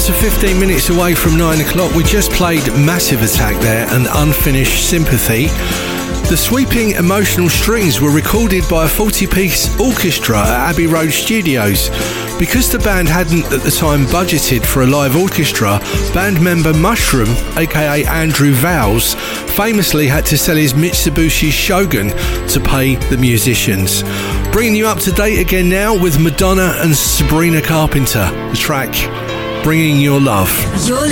to 15 minutes away from 9 o'clock. We just played Massive Attack there and Unfinished Sympathy. The sweeping emotional strings were recorded by a 40-piece orchestra at Abbey Road Studios. Because the band hadn't at the time budgeted for a live orchestra, band member Mushroom, aka Andrew Vowles, famously had to sell his Mitsubishi Shogun to pay the musicians. Bringing you up to date again now with Madonna and Sabrina Carpenter. The track Bringing Your Love.